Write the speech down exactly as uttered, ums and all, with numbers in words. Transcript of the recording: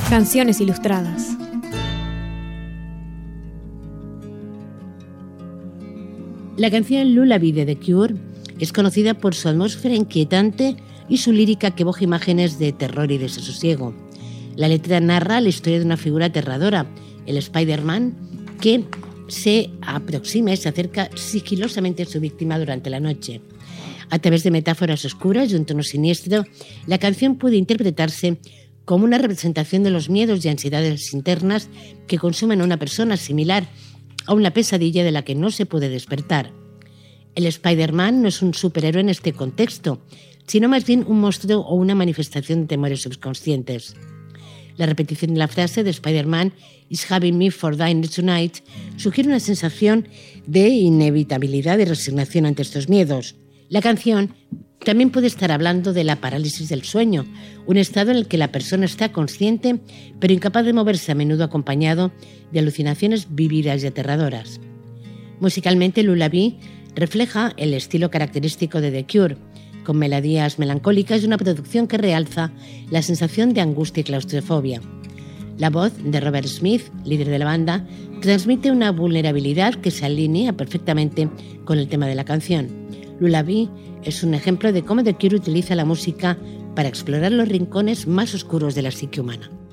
Canciones ilustradas. La canción Lullaby de The Cure es conocida por su atmósfera inquietante y su lírica que evoca imágenes de terror y desasosiego. La letra narra la historia de una figura aterradora, el Spider-Man, que se aproxima y se acerca sigilosamente a su víctima durante la noche. A través de metáforas oscuras y un tono siniestro, la canción puede interpretarse como una representación de los miedos y ansiedades internas que consumen a una persona, similar a una pesadilla de la que no se puede despertar. El Spider-Man no es un superhéroe en este contexto, sino más bien un monstruo o una manifestación de temores subconscientes. La repetición de la frase de Spider-Man is having me for dinner tonight sugiere una sensación de inevitabilidad y resignación ante estos miedos. La canción también puede estar hablando de la parálisis del sueño, un estado en el que la persona está consciente pero incapaz de moverse, a menudo acompañado de alucinaciones vívidas y aterradoras. Musicalmente, Lullaby refleja el estilo característico de The Cure, con melodías melancólicas y una producción que realza la sensación de angustia y claustrofobia. La voz de Robert Smith, líder de la banda, transmite una vulnerabilidad que se alinea perfectamente con el tema de la canción. Lullaby es un ejemplo de cómo The Cure utiliza la música para explorar los rincones más oscuros de la psique humana.